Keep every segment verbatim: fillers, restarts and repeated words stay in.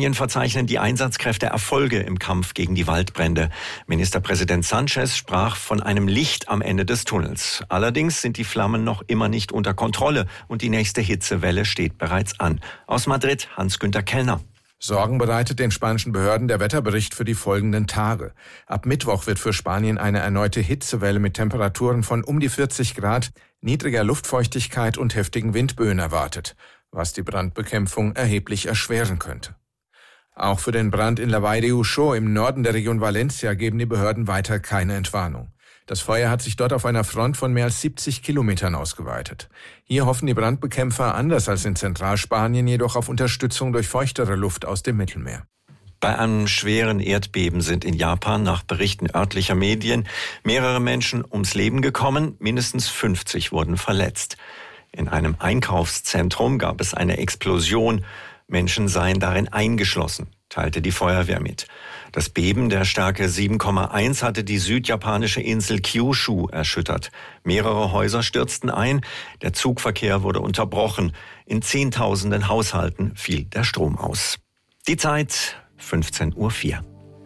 Spanien verzeichnen die Einsatzkräfte Erfolge im Kampf gegen die Waldbrände. Ministerpräsident Sánchez sprach von einem Licht am Ende des Tunnels. Allerdings sind die Flammen noch immer nicht unter Kontrolle und die nächste Hitzewelle steht bereits an. Aus Madrid Hans-Günther Kellner. Sorgen bereitet den spanischen Behörden der Wetterbericht für die folgenden Tage. Ab Mittwoch wird für Spanien eine erneute Hitzewelle mit Temperaturen von um die vierzig Grad, niedriger Luftfeuchtigkeit und heftigen Windböen erwartet, was die Brandbekämpfung erheblich erschweren könnte. Auch für den Brand in La Vall de Uxó im Norden der Region Valencia geben die Behörden weiter keine Entwarnung. Das Feuer hat sich dort auf einer Front von mehr als siebzig Kilometern ausgeweitet. Hier hoffen die Brandbekämpfer, anders als in Zentralspanien, jedoch auf Unterstützung durch feuchtere Luft aus dem Mittelmeer. Bei einem schweren Erdbeben sind in Japan nach Berichten örtlicher Medien mehrere Menschen ums Leben gekommen, mindestens fünfzig wurden verletzt. In einem Einkaufszentrum gab es eine Explosion. Menschen seien darin eingeschlossen, teilte die Feuerwehr mit. Das Beben der Stärke sieben Komma eins hatte die südjapanische Insel Kyushu erschüttert. Mehrere Häuser stürzten ein, der Zugverkehr wurde unterbrochen. In Zehntausenden Haushalten fiel der Strom aus. Die Zeit fünfzehn Uhr vier.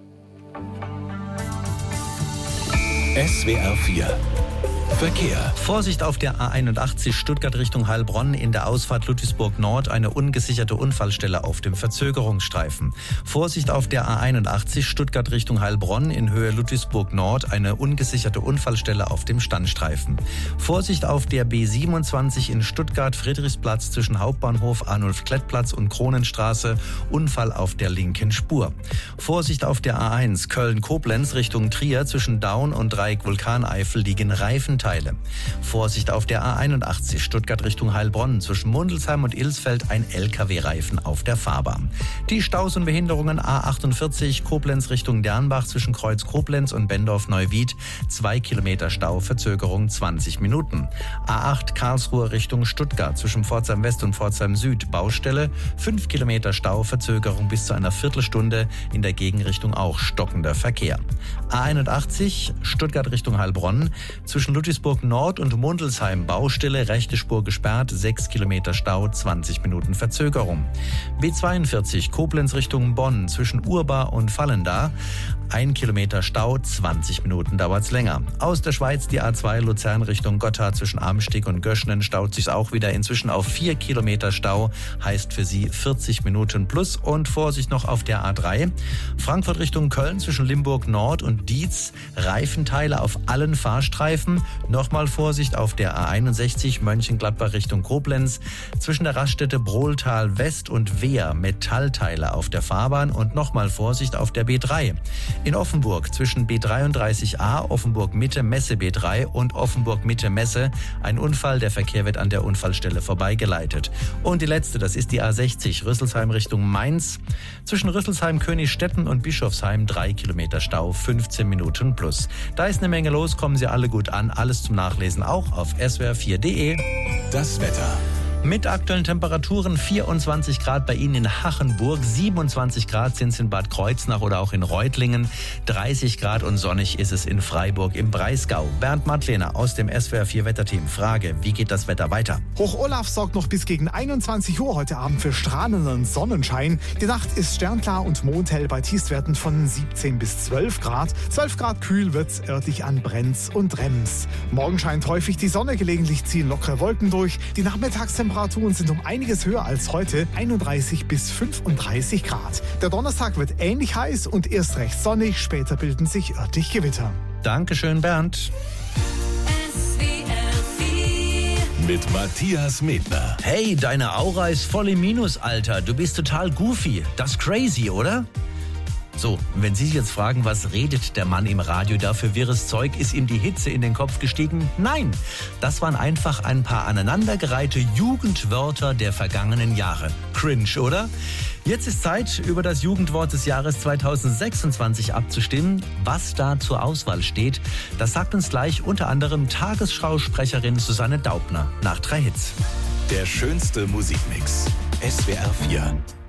S W R vier Verkehr. Vorsicht auf der A einundachtzig Stuttgart Richtung Heilbronn, in der Ausfahrt Ludwigsburg Nord eine ungesicherte Unfallstelle auf dem Verzögerungsstreifen. Vorsicht auf der A einundachtzig Stuttgart Richtung Heilbronn, in Höhe Ludwigsburg Nord eine ungesicherte Unfallstelle auf dem Standstreifen. Vorsicht auf der B siebenundzwanzig in Stuttgart Friedrichsplatz zwischen Hauptbahnhof Arnulf-Klett-Platz und Kronenstraße, Unfall auf der linken Spur. Vorsicht auf der A eins Köln-Koblenz Richtung Trier, zwischen Daun und Dreieck Vulkaneifel liegen Reifen Teile. Vorsicht auf der A einundachtzig Stuttgart Richtung Heilbronn, zwischen Mundelsheim und Ilsfeld ein L K W-Reifen auf der Fahrbahn. Die Staus und Behinderungen A achtundvierzig Koblenz Richtung Dernbach zwischen Kreuz Koblenz und Bendorf-Neuwied, zwei Kilometer Stau, Verzögerung zwanzig Minuten. A acht Karlsruhe Richtung Stuttgart zwischen Pforzheim West und Pforzheim Süd, Baustelle, fünf Kilometer Stau, Verzögerung bis zu einer Viertelstunde, in der Gegenrichtung auch stockender Verkehr. A einundachtzig Stuttgart Richtung Heilbronn, zwischen Ludwigsburg Nord und Mundelsheim, Baustelle, rechte Spur gesperrt, sechs Kilometer Stau, zwanzig Minuten Verzögerung. B zweiundvierzig Koblenz Richtung Bonn, zwischen Urba und Vallendar, ein Kilometer Stau, zwanzig Minuten dauert's länger. Aus der Schweiz die A zwei Luzern Richtung Gotthard, zwischen Amsteg und Göschnen staut sich's auch wieder, inzwischen auf vier Kilometer Stau, heißt für Sie vierzig Minuten plus. Und Vorsicht noch auf der A drei Frankfurt Richtung Köln, zwischen Limburg Nord und Dietz, Reifenteile auf allen Fahrstreifen. Nochmal Vorsicht auf der A einundsechzig Mönchengladbach Richtung Koblenz, zwischen der Raststätte Brohltal West und Wehr, Metallteile auf der Fahrbahn. Und nochmal Vorsicht auf der B drei in Offenburg, zwischen B dreiunddreißig A Offenburg Mitte Messe B drei und Offenburg Mitte Messe ein Unfall, der Verkehr wird an der Unfallstelle vorbeigeleitet. Und die letzte, das ist die A sechzig Rüsselsheim Richtung Mainz, zwischen Rüsselsheim Königstetten und Bischofsheim drei Kilometer Stau, fünfzehn Minuten plus. Da ist eine Menge los, kommen Sie alle gut an, alles zum Nachlesen auch auf S W R vier Punkt de. Das Wetter. Mit aktuellen Temperaturen vierundzwanzig Grad bei Ihnen in Hachenburg, siebenundzwanzig Grad sind es in Bad Kreuznach oder auch in Reutlingen, dreißig Grad und sonnig ist es in Freiburg im Breisgau. Bernd Madlener aus dem S W R vier Wetterteam. Frage, wie geht das Wetter weiter? Hoch Olaf sorgt noch bis gegen einundzwanzig Uhr heute Abend für strahlenden Sonnenschein. Die Nacht ist sternklar und mondhell bei Tiefstwerten von siebzehn bis zwölf Grad. zwölf Grad kühl wird's örtlich an Brenz und Rems. Morgen scheint häufig die Sonne, gelegentlich ziehen lockere Wolken durch. Die Nachmittagstemperaturen Temperaturen sind um einiges höher als heute, einunddreißig bis fünfunddreißig Grad. Der Donnerstag wird ähnlich heiß und erst recht sonnig, später bilden sich örtlich Gewitter. Dankeschön, Bernd. Mit Matthias Medner. Hey, deine Aura ist voll im Minus, Alter. Du bist total goofy. Das ist crazy, oder? So, wenn Sie sich jetzt fragen, was redet der Mann im Radio da für wirres Zeug? Ist ihm die Hitze in den Kopf gestiegen? Nein, das waren einfach ein paar aneinandergereihte Jugendwörter der vergangenen Jahre. Cringe, oder? Jetzt ist Zeit, über das Jugendwort des Jahres zweitausendsechsundzwanzig abzustimmen. Was da zur Auswahl steht, das sagt uns gleich unter anderem Tagesschausprecherin Susanne Daubner nach drei Hits. Der schönste Musikmix. S W R vier.